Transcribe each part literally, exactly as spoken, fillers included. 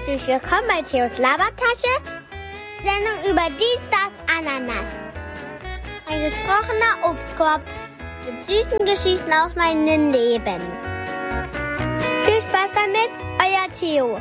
herzlich willkommen bei Theos Labertasche. Sendung über dies, das, Ananas. Ein gesprochener Obstkorb mit süßen Geschichten aus meinem Leben. Viel Spaß damit, euer Theo.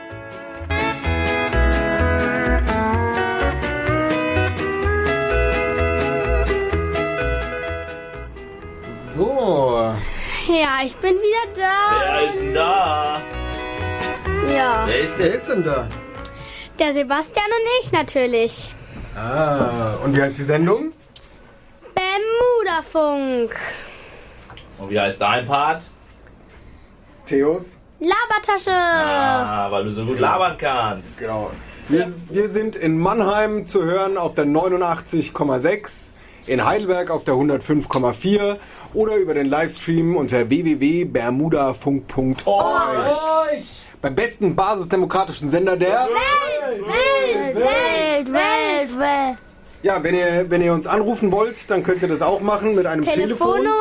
So. Ja, ich bin wieder da. Wer ist denn da? Ja. Wer ist Wer denn? ist denn da? Der Sebastian und ich natürlich. Ah, und wie heißt die Sendung? Bermuda-Funk. Und wie heißt dein Part? Theos. Labertasche. Ah, weil du so gut labern kannst. Genau. Wir, wir sind in Mannheim zu hören auf der neunundachtzig Komma sechs, in Heidelberg auf der hundertfünf Komma vier oder über den Livestream unter w w w punkt bermudafunk punkt org. Beim besten basisdemokratischen Sender der Welt, Welt, Welt, Welt. Ja, wenn ihr, wenn ihr uns anrufen wollt, dann könnt ihr das auch machen mit einem Telefon. Telefonnummer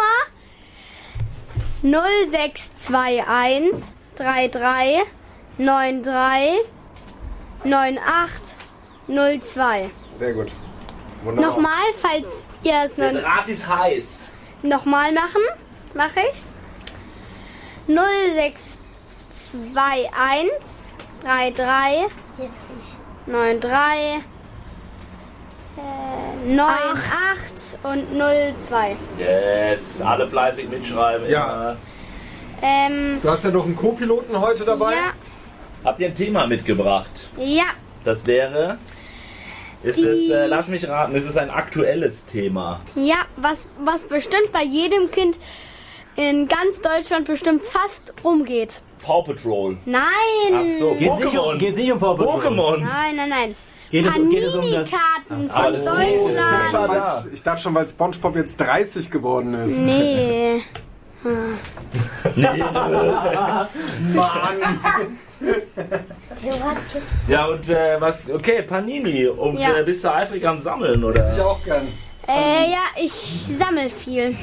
null sechs zwei eins drei drei neun drei neun acht null zwei. Sehr gut. Wunderbar. Nochmal, falls ihr es noch Der Draht ist heiß. nochmal machen, mache ich's. null sechs zwei eins drei drei neun drei neun acht und null zwei. Yes, alle fleißig mitschreiben. Ja. immer. Ähm, Du hast ja noch einen Co-Piloten heute dabei. ja, Habt ihr ein Thema mitgebracht? ja, Das wäre... Ist Die- es, äh, lass mich raten, ist es ein aktuelles Thema? ja, was, was bestimmt bei jedem Kind in ganz Deutschland bestimmt fast rumgeht. Paw Patrol. Nein! Ach so, Geht nicht um, Pokémon. geht's nicht um Paw Patrol. Pokémon. Nein, nein, nein. Geht es, geht es um das... Panini-Karten Aber von das ist Ich dachte, Deutschland. schon, weil's- ich dachte schon, weil SpongeBob jetzt dreißig geworden ist. Nee. Mann. Ja, und äh, was... Okay, Panini. Und Ja. äh, bist du eifrig am Sammeln, oder? Ich auch gern. Äh, ja, ich sammle viel.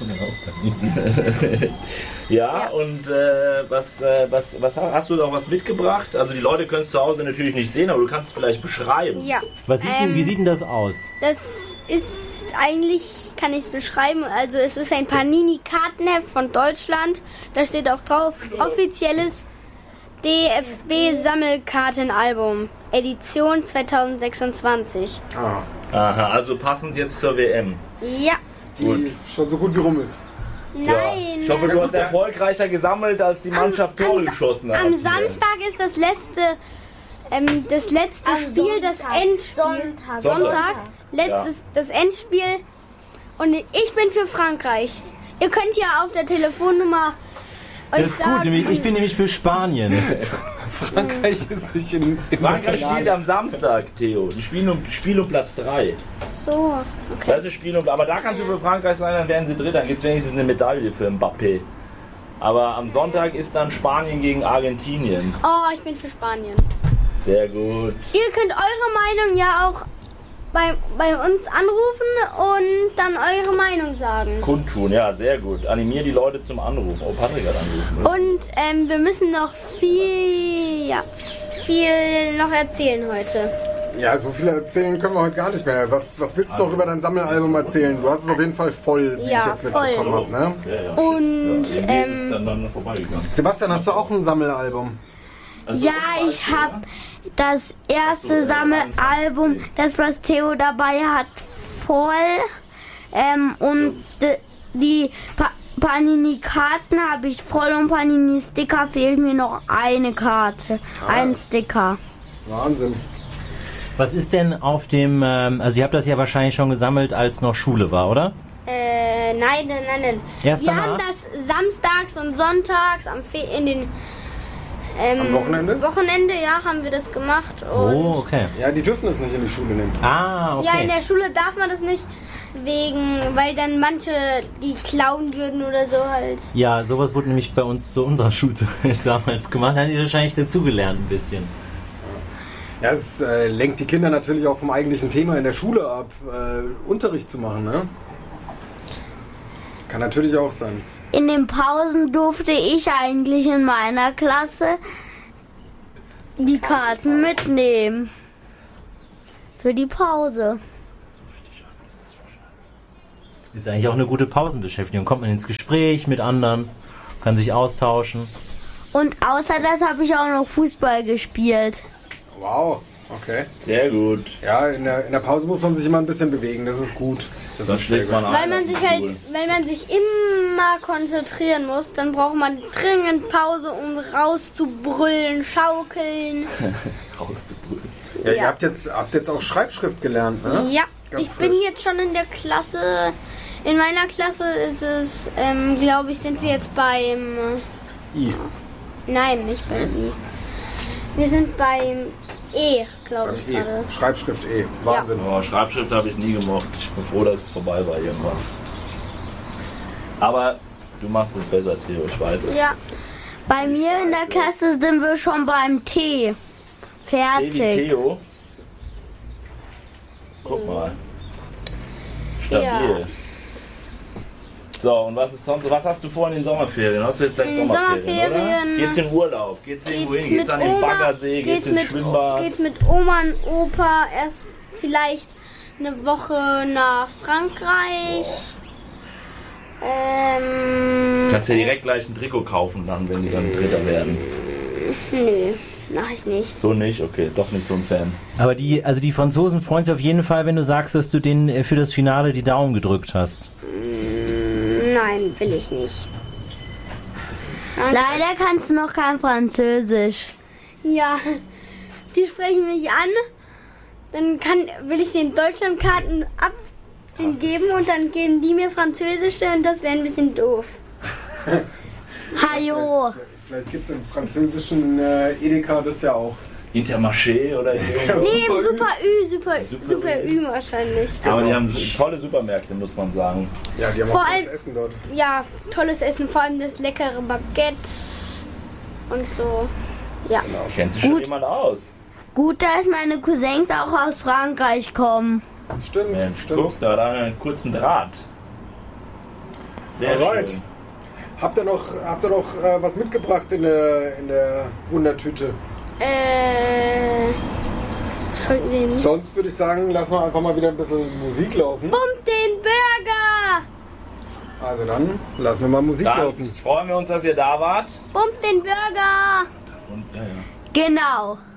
Ja, und äh, was, äh, was, was ha- hast du noch was mitgebracht? Also die Leute können es zu Hause natürlich nicht sehen, aber du kannst es vielleicht beschreiben. Ja. Was sieht denn, Ähm, wie sieht denn das aus? Das ist eigentlich, kann ich es beschreiben, also es ist ein Panini-Kartenheft von Deutschland. Da steht auch drauf, offizielles D F B-Sammelkartenalbum, Edition zwanzig sechsundzwanzig. Ah, Aha, also passend jetzt zur W M. Ja. die Gut. schon so gut wie rum ist. Ja. Nein. Ich hoffe, du hast erfolgreicher gesammelt, als die Mannschaft Tore Sa- geschossen hat. Am Samstag ist das letzte, ähm, das letzte Spiel, das Endspiel. Sonntag. Sonntag, letztes, das Endspiel. Und ich bin für Frankreich. Ihr könnt ja auf der Telefonnummer euch Das ist gut, sagen. nämlich, ich bin nämlich für Spanien. Frankreich ist nicht in, in Frankreich Finale. spielt am Samstag, Theo. Die spielen um, spielen um Platz drei. So, okay. Das ist Spiel um, aber da kannst du für Frankreich sein, dann werden sie Dritter. Dann gibt es wenigstens eine Medaille für Mbappé. Aber am Sonntag ist dann Spanien gegen Argentinien. Oh, ich bin für Spanien. Sehr gut. Ihr könnt eure Meinung ja auch bei, bei uns anrufen und dann eure Meinung sagen. Kundtun, ja, sehr gut. Animier die Leute zum Anruf. Oh, Patrick hat angerufen. Und ähm, wir müssen noch viel, ja, viel noch erzählen heute. Ja, so viel erzählen können wir heute gar nicht mehr. Was, was willst du noch über dein Sammelalbum erzählen? Du hast es auf jeden Fall voll, wie Ja, ich jetzt voll. mitbekommen habe. Ne? Ja, ja. Und ja, irgendwie ähm, ist es dann, dann vorbeigegangen. Sebastian, hast du auch ein Sammelalbum? Also, Ja, ich habe das erste Sammelalbum, das was Theo dabei hat, voll. Ähm, und d- die pa Panini-Karten habe ich voll und Panini-Sticker fehlt mir noch eine Karte. Ein Sticker. Wahnsinn. Was ist denn auf dem, ähm, also ihr habt das ja wahrscheinlich schon gesammelt, als noch Schule war, oder? äh, nein, nein, nein, nein. Erst Wir danach? haben das samstags und sonntags am Fe in den ähm, Am Wochenende? Wochenende, ja, haben wir das gemacht. Und Oh, okay. Ja, die dürfen es nicht in die Schule nehmen. Ah, ja, in okay. der Schule darf man das nicht, wegen, weil dann manche die klauen würden oder so halt. Ja, sowas wurde nämlich bei uns zu unserer Schulzeit damals gemacht. Da haben die wahrscheinlich dazugelernt ein bisschen. Ja, es äh, lenkt die Kinder natürlich auch vom eigentlichen Thema in der Schule ab, äh, Unterricht zu machen, ne? Kann natürlich auch sein. In den Pausen durfte ich eigentlich in meiner Klasse die Karten mitnehmen. Für die Pause. Ist eigentlich auch eine gute Pausenbeschäftigung. Kommt man ins Gespräch mit anderen, kann sich austauschen. Und außer das habe ich auch noch Fußball gespielt. Wow, okay. Sehr gut. Ja, in der, in der Pause muss man sich immer ein bisschen bewegen, das ist gut. Das, Das ist sehr schlägt man gut. ein. Weil man sich halt, wenn man sich immer konzentrieren muss, dann braucht man dringend Pause, um rauszubrüllen, schaukeln. Rauszubrüllen. Ja, ihr Ja. habt jetzt, habt jetzt auch Schreibschrift gelernt, ne? Ja, Ganz ich bin frisch. jetzt schon in der Klasse. In meiner Klasse ist es, ähm, glaube ich, sind wir jetzt beim. I. Nein, nicht beim I. Wir sind beim E, glaube Beim ich E. gerade. Schreibschrift E. Wahnsinn. Oh, Schreibschrift habe ich nie gemocht. Ich bin froh, dass es vorbei war irgendwann. Aber du machst es besser, Theo, ich weiß es. Ja, Bei mir in der Klasse sind wir schon beim T. Theo wie Fertig. Theo. Guck mal. Stabil. Ja. So, und was ist sonst? Was hast du vor in den Sommerferien? Hast du jetzt gleich In den Sommerferien, Sommerferien oder? Geht's in Urlaub? Geht's irgendwo hin? Geht's mit an den Oma, Baggersee? Geht's, geht's ins mit, Schwimmbad? geht's mit Oma und Opa erst vielleicht eine Woche nach Frankreich. Ähm, Du kannst ja direkt gleich ein Trikot kaufen, dann, wenn die dann Dritter werden. nee, mach ich nicht. So nicht? Okay, doch nicht so ein Fan. Aber die, also die Franzosen freuen sich auf jeden Fall, wenn du sagst, dass du denen äh, für das Finale die Daumen gedrückt hast. Nein, will ich nicht. Leider kannst du noch kein Französisch. Ja, die sprechen mich an. Dann kann, will ich den Deutschlandkarten abgeben und dann geben die mir Französische und das wäre ein bisschen doof. Hajo. Vielleicht gibt es im französischen äh, Edeka das ja auch. Intermarché oder irgendwas. Nee, im Super Ü, Super, Super Super Ü wahrscheinlich. Aber die haben tolle Supermärkte, muss man sagen. Ja, die haben Vor auch tolles allem- Essen dort. Ja, tolles Essen, vor allem das leckere Baguette und so. Ja. Kennt sich schon Gut. jemand aus? Gut, dass meine Cousins auch aus Frankreich kommen. Stimmt, Mensch, stimmt. guck, da hat er einen kurzen Draht. Sehr Alright. schön. Habt ihr noch, habt ihr noch äh, was mitgebracht in der, in der Wundertüte? Äh. Was sollten wir nicht? Sonst würde ich sagen, lassen wir einfach mal wieder ein bisschen Musik laufen. Pumpt den Burger! Also dann lassen wir mal Musik Dann laufen. freuen wir uns, dass ihr da wart. Pumpt den Burger! Und, ja, ja. Genau.